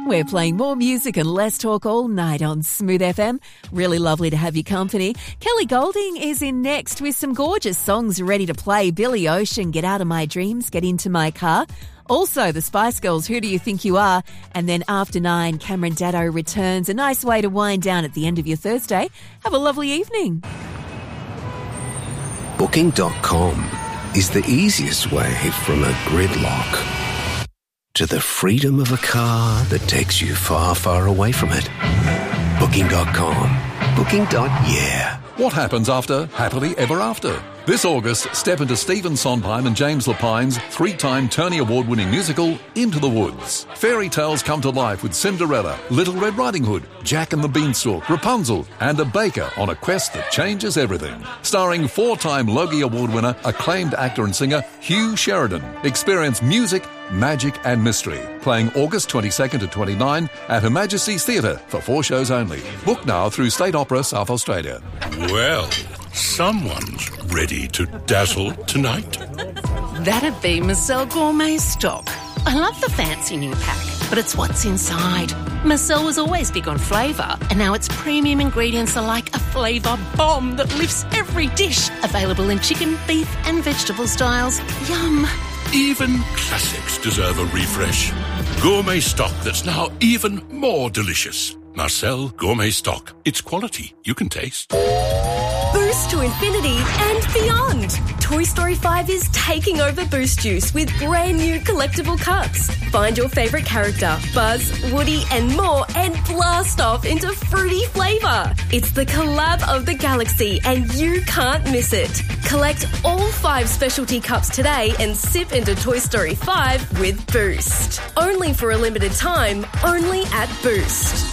We're playing more music and less talk all night on Smooth FM. Really lovely to have your company. Kelly Golding is in next with some gorgeous songs ready to play. Billy Ocean, Get Out of My Dreams, Get Into My Car. Also, the Spice Girls, Who Do You Think You Are? And then after 9, Cameron Daddo returns. A nice way to wind down at the end of your Thursday. Have a lovely evening. Booking.com is the easiest way from a gridlock to the freedom of a car that takes you far, far away from it. Booking.com. Booking.yeah. What happens after Happily Ever After? This August, step into Stephen Sondheim and James Lapine's 3-time Tony Award-winning musical, Into the Woods. Fairy tales come to life with Cinderella, Little Red Riding Hood, Jack and the Beanstalk, Rapunzel, and a baker on a quest that changes everything. Starring 4-time Logie Award winner, acclaimed actor and singer Hugh Sheridan. Experience music, magic and mystery. Playing August 22nd to 29 at Her Majesty's Theatre for 4 shows only. Book now through State Opera, South Australia. Well, someone's ready to dazzle tonight. That'd be Marcel Gourmet Stock. I love the fancy new pack, but it's what's inside. Marcel was always big on flavour, and now its premium ingredients are like a flavour bomb that lifts every dish. Available in chicken, beef and vegetable styles. Yum. Even classics deserve a refresh. Gourmet Stock that's now even more delicious. Marcel Gourmet Stock. It's quality you can taste. Boost to infinity and beyond. Toy Story 5 is taking over Boost Juice with brand new collectible cups. Find your favourite character, Buzz, Woody and more, and blast off into fruity flavour. It's the collab of the galaxy and you can't miss it. Collect all 5 specialty cups today and sip into Toy Story 5 with Boost. Only for a limited time, only at Boost.